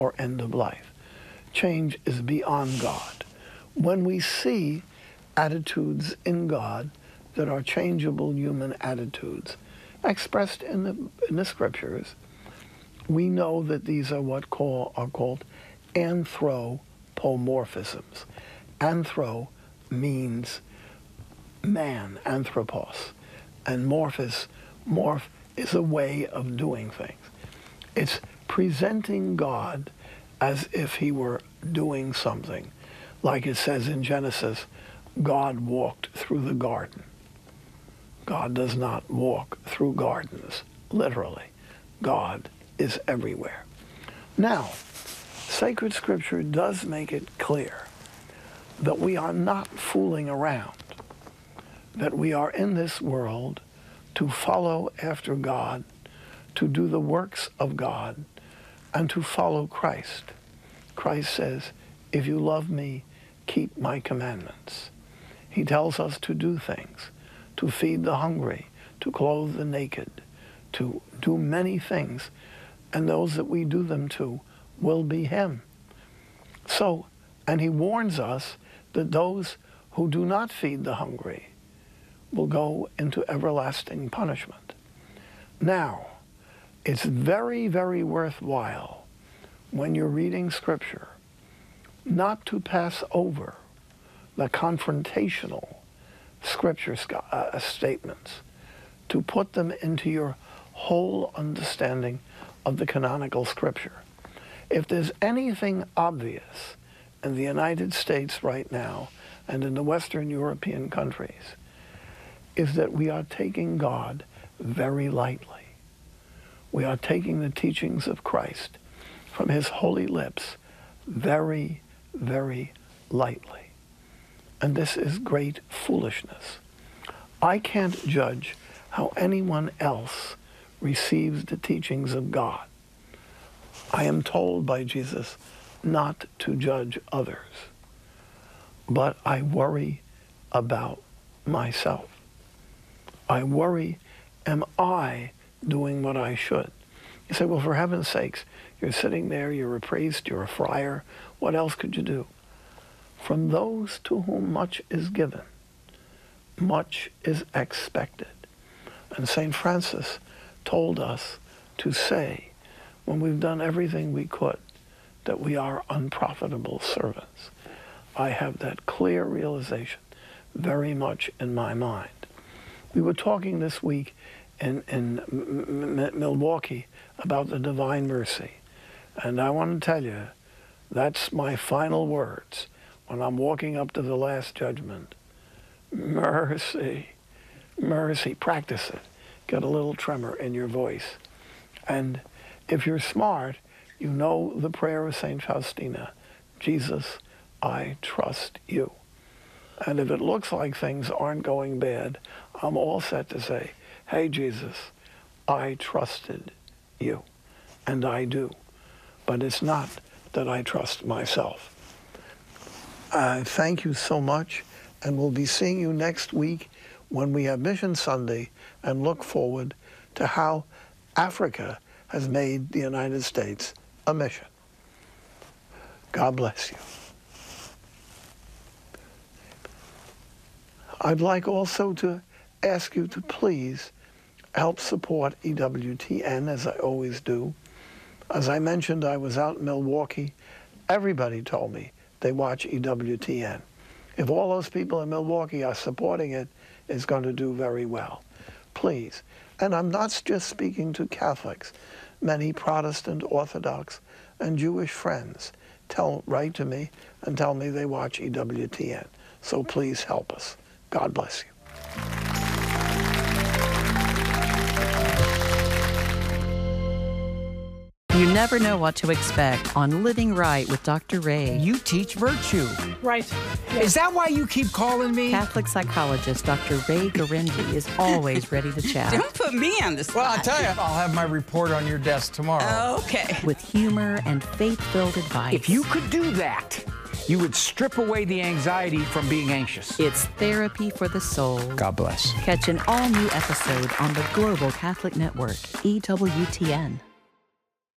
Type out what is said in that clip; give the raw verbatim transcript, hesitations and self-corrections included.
or end of life. Change is beyond God. When we see attitudes in God that are changeable human attitudes expressed in the, in the scriptures, we know that these are what call, are called anthropomorphisms. Anthro means man, anthropos, and morphos, morph is a way of doing things. It's presenting God as if he were doing something. Like it says in Genesis, God walked through the garden. God does not walk through gardens, literally. God is everywhere. Now, sacred scripture does make it clear that we are not fooling around, that we are in this world to follow after God, to do the works of God, and to follow Christ. Christ says, if you love me, keep my commandments. He tells us to do things, to feed the hungry, to clothe the naked, to do many things, and those that we do them to will be him. So, and he warns us that those who do not feed the hungry will go into everlasting punishment. Now, it's very, very worthwhile when you're reading scripture not to pass over the confrontational scripture uh, statements, to put them into your whole understanding of the canonical scripture. If there's anything obvious in the United States right now and in the Western European countries, is that we are taking God very lightly. We are taking the teachings of Christ from his holy lips very, very lightly. And this is great foolishness. I can't judge how anyone else receives the teachings of God. I am told by Jesus not to judge others, but I worry about myself. I worry, am I doing what I should? You say, well, for heaven's sakes, you're sitting there, you're a priest, you're a friar, what else could you do? From those to whom much is given, much is expected. And Saint Francis told us to say, when we've done everything we could, that we are unprofitable servants. I have that clear realization very much in my mind. We were talking this week in, in M M Milwaukee about the Divine Mercy. And I want to tell you, that's my final words when I'm walking up to the Last Judgment. Mercy, mercy, practice it. Get a little tremor in your voice. And if you're smart, you know the prayer of Saint Faustina, Jesus, I trust you. And if it looks like things aren't going bad, I'm all set to say, hey, Jesus, I trusted you, and I do. But it's not that I trust myself. Uh, thank you so much, and we'll be seeing you next week when we have Mission Sunday, and look forward to how Africa has made the United States a mission. God bless you. I'd like also to ask you to please help support E W T N, as I always do. As I mentioned, I was out in Milwaukee. Everybody told me they watch E W T N. If all those people in Milwaukee are supporting it, it's going to do very well. Please. And I'm not just speaking to Catholics. Many Protestant, Orthodox, and Jewish friends tell, write to me and tell me they watch E W T N. So please help us. God bless you. You never know what to expect on Living Right with Doctor Ray. You teach virtue. Right. Yes. Is that why you keep calling me? Catholic psychologist Doctor Ray Garindi is always ready to chat. Don't put me on the spot. Well, I'll tell you, I'll have my report on your desk tomorrow. Okay. With humor and faith-filled advice. If you could do that, you would strip away the anxiety from being anxious. It's therapy for the soul. God bless. Catch an all-new episode on the Global Catholic Network, E W T N.